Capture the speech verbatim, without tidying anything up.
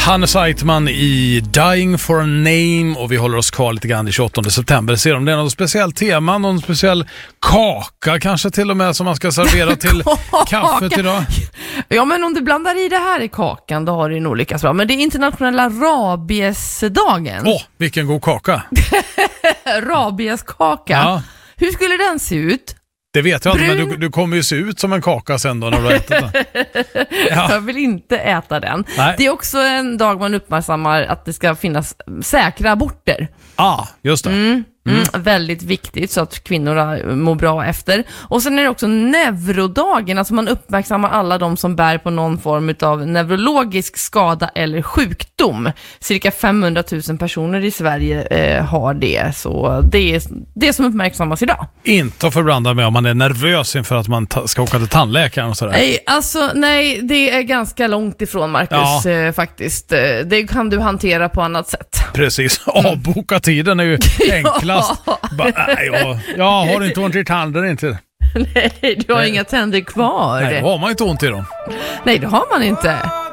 Hannes Eitman i Dying for a Name, och vi håller oss kvar lite grann i tjugoåttonde september. Ser om det är något speciellt tema, någon speciell kaka kanske till och med som man ska servera till kaffet idag. Ja, men om du blandar i det här i kakan, då har du nog lyckats bra. Men det är internationella rabiesdagen. Åh, oh, vilken god kaka. Rabieskaka. Ja. Hur skulle den se ut? Det vet jag Brun. inte, men du, du kommer ju se ut som en kaka sen då när du har ätit den. Ja. Jag vill inte äta den. Nej. Det är också en dag man uppmärksammar att det ska finnas säkra aborter. Ah, just det. Mm. Mm, väldigt viktigt så att kvinnorna mår bra efter. Och sen är det också neurodagen, alltså man uppmärksammar alla de som bär på någon form av neurologisk skada eller sjukdom. Cirka femhundratusen personer i Sverige eh, har det, så det är det som uppmärksammas idag. Inte att förblanda med om man är nervös inför att man ta- ska åka till tandläkaren och sådär. Nej, alltså nej, det är ganska långt ifrån, Marcus, ja. eh, faktiskt. Det kan du hantera på annat sätt. Precis, avboka tiden är ju enklast. Ba, nej, jag, jag har inte ont i tanden inte. Nej, du har nej. inga tänder kvar. Nej, då har man inte ont i dem. Nej, det har man inte.